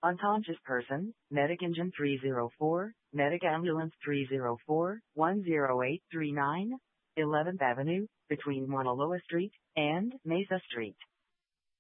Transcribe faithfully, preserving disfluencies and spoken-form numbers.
Unconscious person, medic engine three zero four, medic ambulance three zero four, one zero eight three nine, eleventh Avenue, between Mauna Loa Street and Mesa Street.